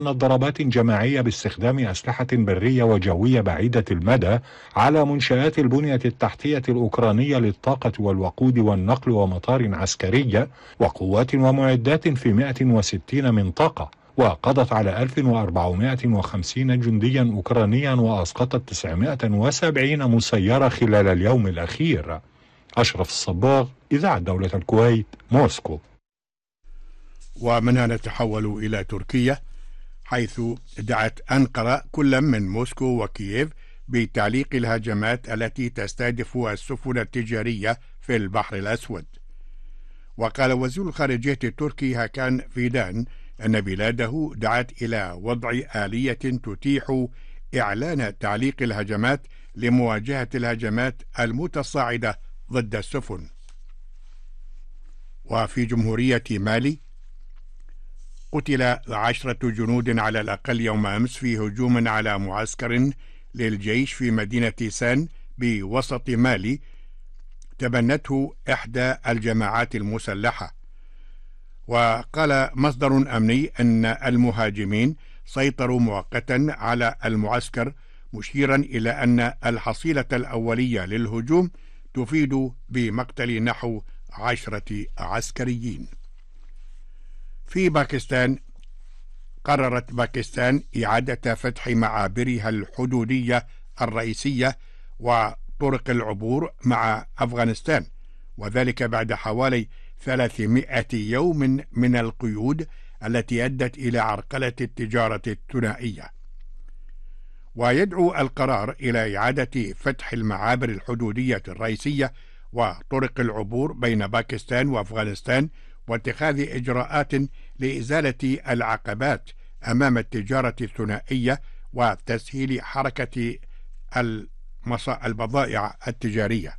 ضربات جماعية باستخدام أسلحة برية وجوية بعيدة المدى على منشآت البنية التحتية الأوكرانية للطاقة والوقود والنقل ومطار عسكرية وقوات ومعدات في 160 منطقة، وقضت على 1450 جنديا أوكرانيا وأسقطت 970 مسيرة خلال اليوم الأخير. أشرف الصباغ، إذاعة دولة الكويت، موسكو. ومنها نتحول إلى تركيا، حيث دعت أنقرة كل من موسكو وكييف بتعليق الهجمات التي تستهدف السفن التجارية في البحر الأسود. وقال وزير الخارجية التركي هاكان فيدان أن بلاده دعت إلى وضع آلية تتيح إعلان تعليق الهجمات لمواجهة الهجمات المتصاعدة ضد السفن. وفي جمهورية مالي، قتل 10 جنود على الأقل يوم أمس في هجوم على معسكر للجيش في مدينة سان بوسط مالي تبنته إحدى الجماعات المسلحة. وقال مصدر أمني أن المهاجمين سيطروا مؤقتا على المعسكر، مشيرا إلى أن الحصيلة الأولية للهجوم تفيد بمقتل نحو 10 عسكريين. في باكستان، قررت باكستان إعادة فتح معابرها الحدودية الرئيسية وطرق العبور مع أفغانستان، وذلك بعد حوالي 300 يوم من القيود التي أدت إلى عرقلة التجارة الثنائية. ويدعو القرار إلى إعادة فتح المعابر الحدودية الرئيسية وطرق العبور بين باكستان وأفغانستان، واتخاذ إجراءات لإزالة العقبات أمام التجارة الثنائية وتسهيل حركة البضائع التجارية.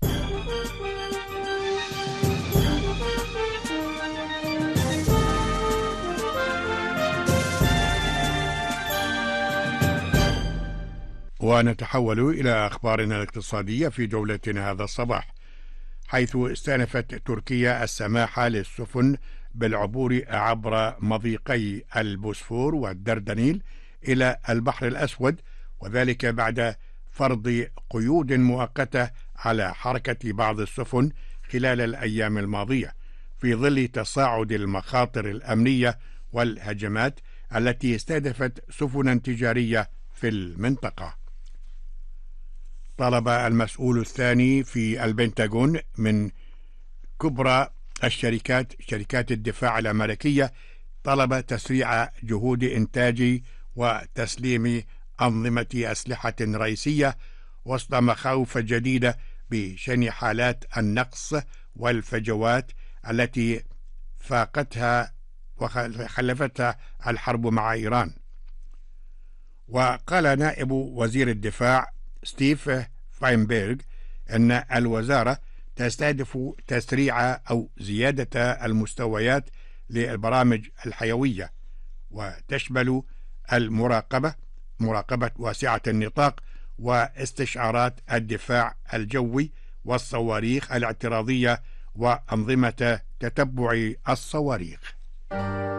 ونتحول إلى أخبارنا الاقتصادية في جولتنا هذا الصباح، حيث استأنفت تركيا السماح للسفن بالعبور عبر مضيقي البوسفور والدردنيل إلى البحر الأسود، وذلك بعد فرض قيود مؤقتة على حركة بعض السفن خلال الأيام الماضية، في ظل تصاعد المخاطر الأمنية والهجمات التي استهدفت سفنا تجارية في المنطقة. طلب المسؤول الثاني في البنتاغون من كبرى شركات الدفاع الأمريكية طلب تسريع جهود إنتاج وتسليم أنظمة أسلحة رئيسية وسط مخاوف جديدة بشأن حالات النقص والفجوات التي فاقتها وخلفتها الحرب مع إيران. وقال نائب وزير الدفاع ستيف فاينبيرغ أن الوزارة تستهدف تسريع أو زيادة المستويات للبرامج الحيوية، وتشمل مراقبة واسعة النطاق واستشعارات الدفاع الجوي والصواريخ الاعتراضية وأنظمة تتبع الصواريخ.